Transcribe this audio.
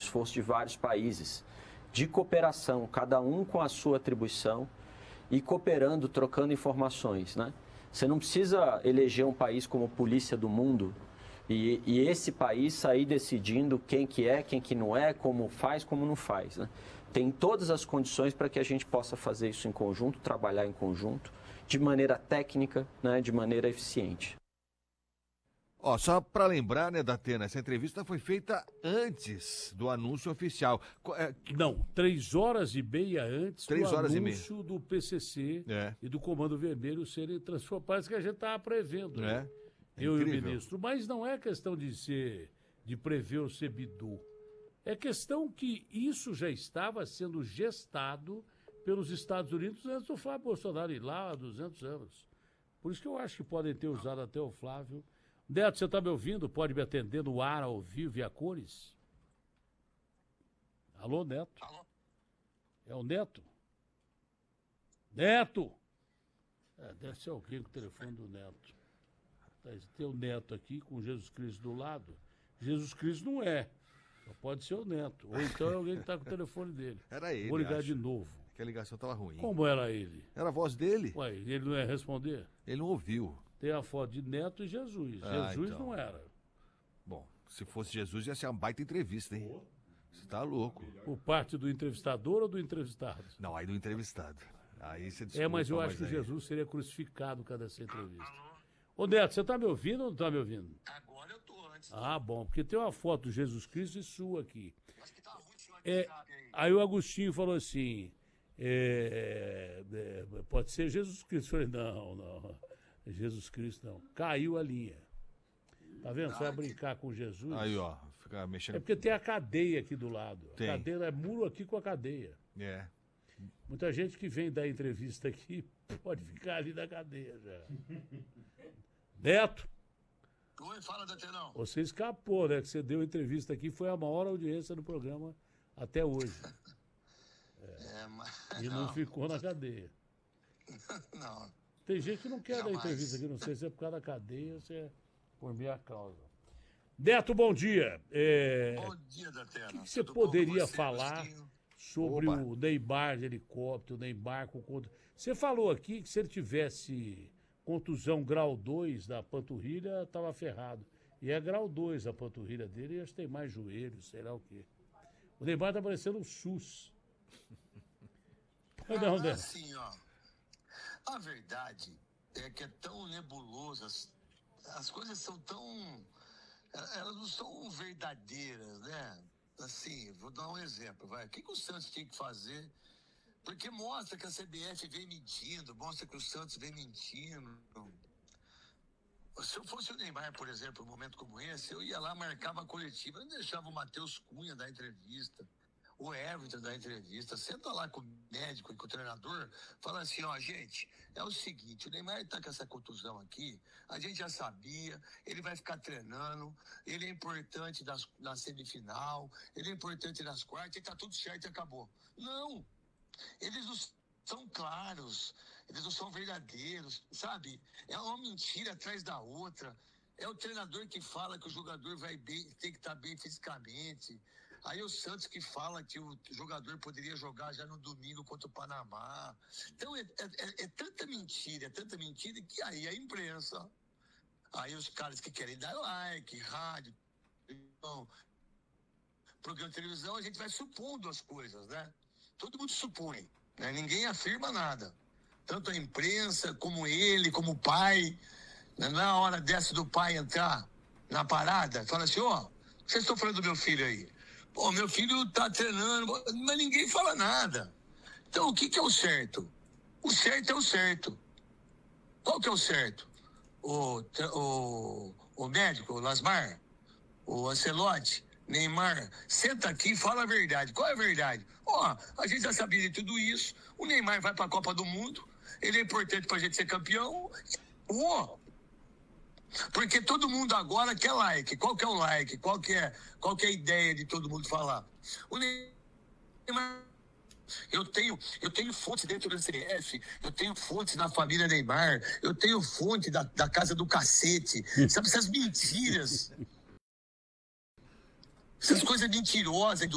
esforço de vários países, de cooperação, cada um com a sua atribuição e cooperando, trocando informações, né? Você não precisa eleger um país como polícia do mundo e esse país sair decidindo quem que não é, como faz, como não faz, né? Tem todas as condições para que a gente possa fazer isso em conjunto, trabalhar em conjunto, de maneira técnica, né, de maneira eficiente. Ó, só para lembrar, né, Datena, essa entrevista foi feita antes do anúncio oficial. Não, 3h30 antes do anúncio do PCC e do Comando Vermelho serem transformados. Parece que a gente estava prevendo, né? Eu e o ministro. Mas não é questão de prever ou ser bidu. É questão que isso já estava sendo gestado pelos Estados Unidos antes do Flávio Bolsonaro ir lá há 200 anos. Por isso que eu acho que podem ter usado até o Flávio. Neto, você está me ouvindo? Pode me atender no ar, ao vivo e a cores? Alô, Neto? Alô? É o Neto? Neto! Deve ser alguém com o telefone do Neto. Tem o Neto aqui com Jesus Cristo do lado. Jesus Cristo não é. Só pode ser o Neto. Ou então é alguém que está com o telefone dele. Era ele. Vou ligar de novo. Que a ligação estava ruim. Como era ele? Era a voz dele. Ué, ele não ia responder? Ele não ouviu. Tem a foto de Neto e Jesus. Jesus então não era. Bom, se fosse Jesus ia ser uma baita entrevista, hein? Você tá louco. Por parte do entrevistador ou do entrevistado? Não, aí do entrevistado. Aí você desculpa, mas eu acho que Jesus seria crucificado cada essa entrevista. Ô Neto, você tá me ouvindo ou não tá me ouvindo? Agora eu tô, antes. Ah, bom, porque tem uma foto do Jesus Cristo e sua aqui. Acho que tá ruim seu WhatsApp aí. Aí o Agostinho falou assim, pode ser Jesus Cristo. Eu falei, não. Jesus Cristo não. Caiu a linha. Tá vendo? Você vai brincar com Jesus. Aí, ó, fica mexendo. É porque tem a cadeia aqui do lado. Tem. A cadeira é muro aqui com a cadeia. É. Muita gente que vem dar entrevista aqui pode ficar ali na cadeia já. Neto. Oi, fala, Datenão. Você escapou, né? Que você deu entrevista aqui, foi a maior audiência do programa até hoje. E não ficou na cadeia. Não. Tem gente que não quer Jamais. dar entrevista aqui, não sei se é por causa da cadeia ou se é por minha causa. Neto, bom dia. Bom dia, Datena. O que você Tudo poderia bom com você, falar Agostinho? sobre o Neymar de helicóptero, o Neymar com contusão? Você falou aqui que se ele tivesse contusão grau 2 da panturrilha, estava ferrado. E é grau 2 a panturrilha dele e acho que tem mais joelhos, sei lá o quê. O Neymar tá parecendo um SUS. Não, assim, ó. A verdade é que é tão nebulosa, as coisas são tão... Elas não são verdadeiras, né? Assim, vou dar um exemplo, vai. O que o Santos tem que fazer? Porque mostra que a CBF vem mentindo, mostra que o Santos vem mentindo. Se eu fosse o Neymar, por exemplo, num momento como esse, eu ia lá, marcava a coletiva, eu não deixava o Matheus Cunha dar entrevista, o Everton dar entrevista, senta lá com o médico e com o treinador, fala assim, ó, gente, é o seguinte, o Neymar tá com essa contusão aqui, a gente já sabia, ele vai ficar treinando, ele é importante na semifinal, ele é importante nas quartas, e tá tudo certo e acabou. Não! Eles não são claros, eles não são verdadeiros, sabe? É uma mentira atrás da outra. É o treinador que fala que o jogador vai bem, tem que estar bem fisicamente. Aí o Santos que fala que o jogador poderia jogar já no domingo contra o Panamá. Então é tanta mentira que aí a imprensa, aí os caras que querem dar like, rádio, programa de televisão, a gente vai supondo as coisas, né? Todo mundo supõe, né? Ninguém afirma nada. Tanto a imprensa, como ele, como o pai. Na hora dessa do pai entrar na parada, fala assim, ó, vocês estão falando do meu filho aí? Pô, meu filho tá treinando, mas ninguém fala nada. Então, o que é o certo? O certo é o certo. Qual que é o certo? O médico, o Lasmar, o Ancelotti, Neymar, senta aqui e fala a verdade. Qual é a verdade? Ó, a gente já sabia de tudo isso. O Neymar vai para a Copa do Mundo. Ele é importante para a gente ser campeão. Porque todo mundo agora quer like. Qual que é o like? Qual que é a ideia de todo mundo falar? O Neymar... Eu tenho fontes dentro do CF, eu tenho fontes na família Neymar, eu tenho fonte da casa do cacete. Sabe essas mentiras? Essas coisas mentirosas